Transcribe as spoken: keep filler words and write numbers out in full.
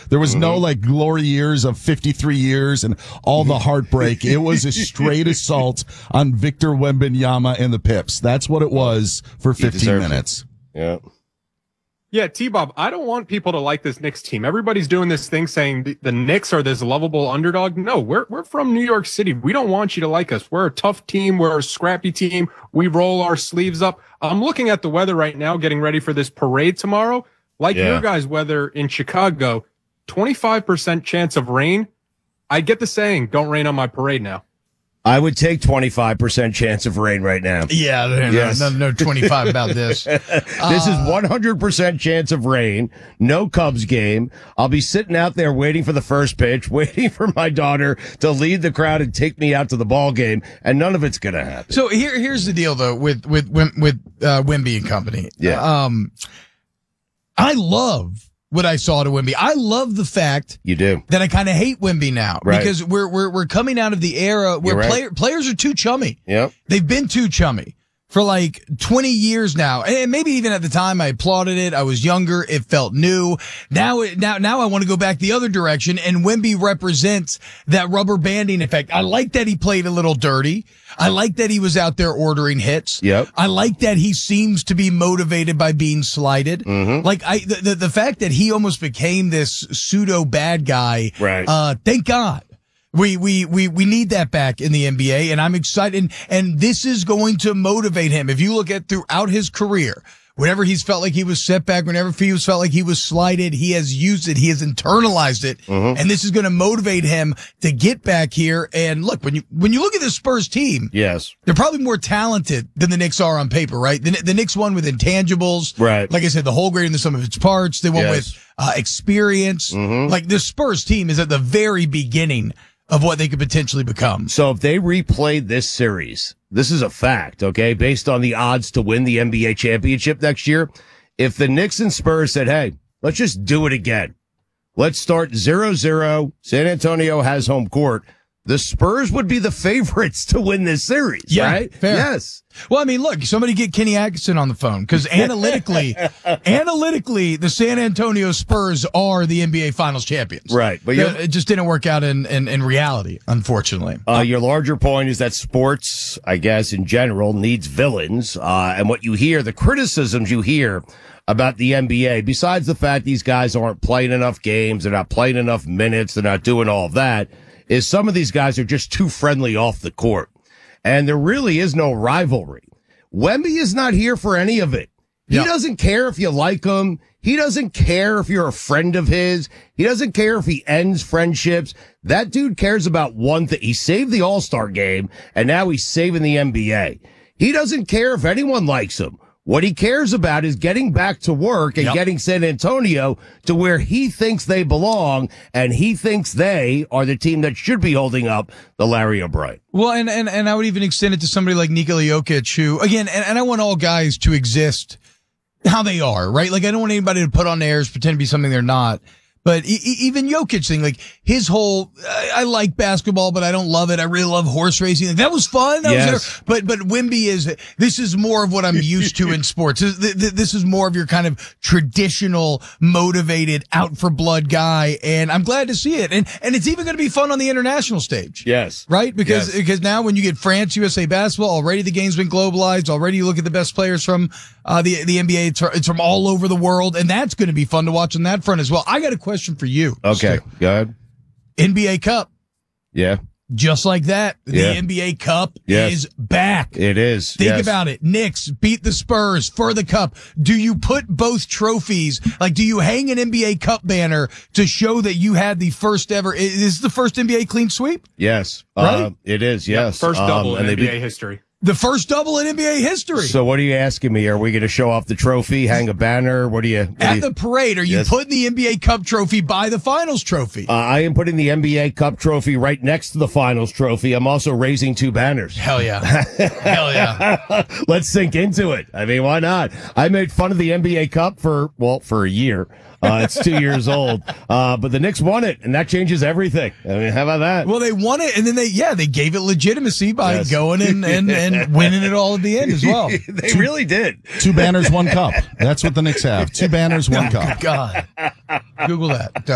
There was mm-hmm. no like glory years of fifty-three years and all the heartbreak. It was a straight assault on Victor Wembanyama and the Pips. That's what it was for fifteen minutes. It. Yeah. Yeah, T-Bob, I don't want people to like this Knicks team. Everybody's doing this thing saying the, the Knicks are this lovable underdog. No, we're we're from New York City. We don't want you to like us. We're a tough team. We're a scrappy team. We roll our sleeves up. I'm looking at the weather right now, getting ready for this parade tomorrow. Like yeah. your guys' weather in Chicago, twenty-five percent chance of rain. I get the saying, don't rain on my parade now. I would take twenty-five percent chance of rain right now. Yeah, no, yes. no, no twenty-five about this. This uh, is one hundred percent chance of rain. No Cubs game. I'll be sitting out there waiting for the first pitch, waiting for my daughter to lead the crowd and take me out to the ball game, and none of it's going to happen. So here, here's the deal, though, with with with uh, Wemby and company. Yeah. Um, I love what I saw to Wemby. I love the fact you do that I kind of hate Wemby now right. because we're we're we're coming out of the era where right. player, players are too chummy. Yep. They've been too chummy for like twenty years now. And maybe even at the time I applauded it. I was younger. It felt new. Now, it, now, now I want to go back the other direction. And Wemby represents that rubber banding effect. I like that he played a little dirty. I like that he was out there ordering hits. Yep. I like that he seems to be motivated by being slighted. Mm-hmm. Like I, the, the, the fact that he almost became this pseudo bad guy. Right. Uh, thank God. We, we, we, we need that back in the N B A, and I'm excited. And, and this is going to motivate him. If you look at throughout his career, whenever he's felt like he was set back, whenever he was felt like he was slighted, he has used it. He has internalized it. Mm-hmm. And this is going to motivate him to get back here. And look, when you, when you look at the Spurs team, yes, they're probably more talented than the Knicks are on paper, right? The, the Knicks won with intangibles. Right. Like I said, the whole greater than the sum of its parts. They won yes. with uh, experience. Mm-hmm. Like the Spurs team is at the very beginning of what they could potentially become. So if they replayed this series, this is a fact, okay, based on the odds to win the N B A championship next year. If the Knicks and Spurs said, hey, let's just do it again. Let's start zero zero. San Antonio has home court. The Spurs would be the favorites to win this series, yeah, right? Fair. Yes. Well, I mean, look, somebody get Kenny Atkinson on the phone because analytically, analytically, the San Antonio Spurs are the N B A Finals champions. Right. But the, it just didn't work out in, in, in reality, unfortunately. Uh, your larger point is that sports, I guess, in general, needs villains. Uh, and what you hear, the criticisms you hear about the N B A, besides the fact these guys aren't playing enough games, they're not playing enough minutes, they're not doing all of that, is some of these guys are just too friendly off the court. And there really is no rivalry. Wemby is not here for any of it. He yep. doesn't care if you like him. He doesn't care if you're a friend of his. He doesn't care if he ends friendships. That dude cares about one thing. He saved the All-Star game, and now he's saving the N B A. He doesn't care if anyone likes him. What he cares about is getting back to work and yep. getting San Antonio to where he thinks they belong, and he thinks they are the team that should be holding up the Larry O'Brien. Well, and, and, and I would even extend it to somebody like Nikola Jokic, who, again, and, and I want all guys to exist how they are, right? Like, I don't want anybody to put on airs, pretend to be something they're not. But e- even Jokic thing, like his whole, I, I like basketball, but I don't love it. I really love horse racing. Like, that was fun. That yes. was there. But, but Wemby is, this is more of what I'm used to in sports. This, this is more of your kind of traditional, motivated, out for blood guy. And I'm glad to see it. And, and it's even going to be fun on the international stage. Yes. Right? Because, yes. because now when you get France, U S A basketball, already the game's been globalized. Already you look at the best players from, uh, the, the N B A. It's, it's from all over the world. And that's going to be fun to watch on that front as well. I got a question for you. Okay, Stu. go ahead. N B A Cup. Yeah. Just like that. The yeah. N B A Cup yes. is back. It is. Think yes. about it. Knicks beat the Spurs for the cup. Do you put both trophies, like do you hang an N B A Cup banner to show that you had the first ever, is this the first N B A clean sweep? Yes. Right? Uh, it is, yes. Yeah, first double um, in N B A beat- history. The first double in N B A history. So what are you asking me? Are we going to show off the trophy, hang a banner? What do you? What At do you the parade, are you yes. putting the N B A Cup trophy by the finals trophy? Uh, I am putting the N B A Cup trophy right next to the finals trophy. I'm also raising two banners. Hell yeah. Hell yeah. Let's sink into it. I mean, why not? I made fun of the N B A Cup for, well, for a year. Uh, it's two years old. Uh, but the Knicks won it, and that changes everything. I mean, how about that? Well, they won it, and then they, yeah, they gave it legitimacy by Yes. going and, and, and winning it all at the end as well. They really did. Two banners, one cup. That's what the Knicks have. Two banners, one Oh, cup. God. Google that.